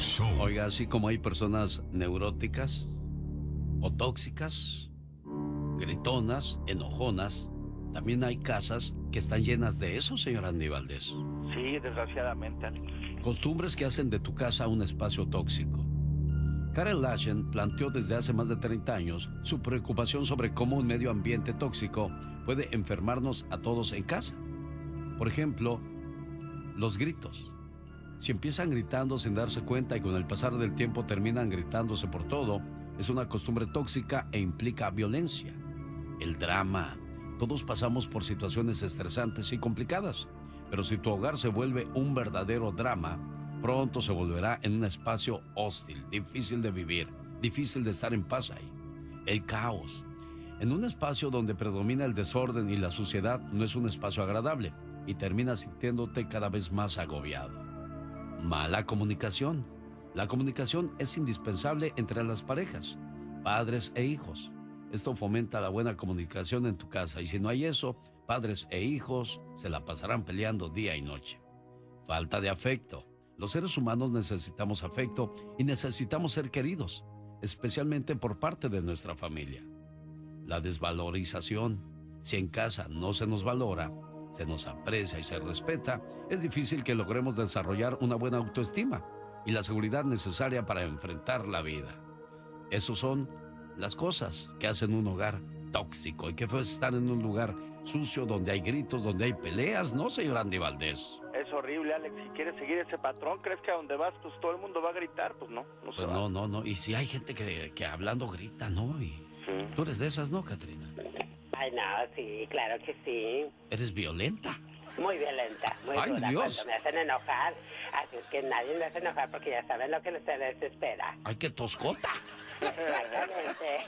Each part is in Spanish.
Oiga, así como hay personas neuróticas o tóxicas, gritonas, enojonas, también hay casas que están llenas de eso, señor Andy Valdés. Sí, desgraciadamente, Alex. Costumbres que hacen de tu casa un espacio tóxico. Karen Laschen planteó desde hace más de 30 años su preocupación sobre cómo un medio ambiente tóxico puede enfermarnos a todos en casa. Por ejemplo, los gritos. Si empiezan gritando sin darse cuenta y con el pasar del tiempo terminan gritándose por todo, es una costumbre tóxica e implica violencia. El drama. Todos pasamos por situaciones estresantes y complicadas, pero si tu hogar se vuelve un verdadero drama, pronto se volverá en un espacio hostil, difícil de vivir, difícil de estar en paz ahí. El caos. En un espacio donde predomina el desorden y la suciedad no es un espacio agradable y terminas sintiéndote cada vez más agobiado. Mala comunicación. La comunicación es indispensable entre las parejas, padres e hijos. Esto fomenta la buena comunicación en tu casa y si no hay eso, padres e hijos se la pasarán peleando día y noche. Falta de afecto. Los seres humanos necesitamos afecto y necesitamos ser queridos, especialmente por parte de nuestra familia. La desvalorización. Si en casa no se nos valora, se nos aprecia y se respeta, es difícil que logremos desarrollar una buena autoestima y la seguridad necesaria para enfrentar la vida. Esos son las cosas que hacen un hogar tóxico. Y qué fue estar en un lugar sucio donde hay gritos, donde hay peleas, ¿no, señor Andy Valdés? Es horrible, Alex. Si quieres seguir ese patrón, ¿crees que a donde vas, pues todo el mundo va a gritar? Pues no, no se va. No. Y si hay gente que hablando grita, ¿no? Y sí. Tú eres de esas, ¿no, Catrina? Ay, no, sí, claro que sí. ¿Eres violenta? Muy violenta, muy ¡Ay, dura. Dios! Cuando me hacen enojar, así es que nadie me hace enojar porque ya saben lo que se les espera. ¡Ay, qué toscota! Exactamente.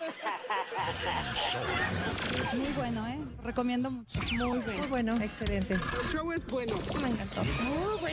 Muy bueno, ¿eh? Recomiendo mucho. Muy bueno. Muy bueno, excelente. El show es bueno. Me encantó. Muy bueno.